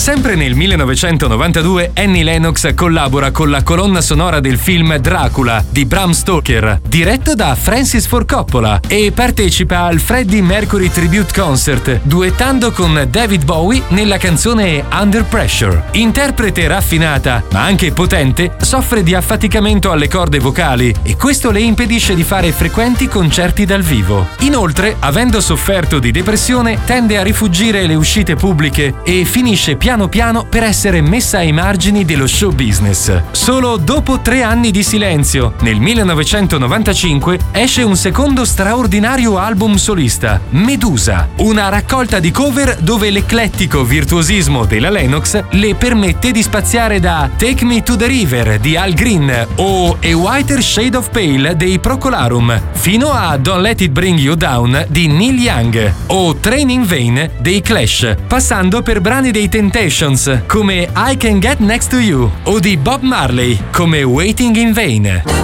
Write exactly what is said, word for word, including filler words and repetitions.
Sempre nel millenovecentonovantadue Annie Lennox collabora con la colonna sonora del film Dracula di Bram Stoker, diretto da Francis Ford Coppola, e partecipa al Freddie Mercury Tribute Concert, duettando con David Bowie nella canzone Under Pressure. Interprete raffinata, ma anche potente, soffre di affaticamento alle corde vocali e questo le impedisce di fare frequenti concerti dal vivo. Inoltre, avendo sofferto di depressione, tende a rifugire le uscite pubbliche e finisce piano piano per essere messa ai margini dello show business. Solo dopo tre anni di silenzio, nel millenovecentonovantacinque, esce un secondo straordinario album solista, Medusa, una raccolta di cover dove l'eclettico virtuosismo della Lennox le permette di spaziare da Take Me to the River di Al Green o A Whiter Shade of Pale dei Procolarum, fino a Don't Let It Bring You Down di Neil Young o Train in Vain dei Clash, passando per brani dei Temptations come I Can Get Next to You o di Bob Marley come Waiting in Vain.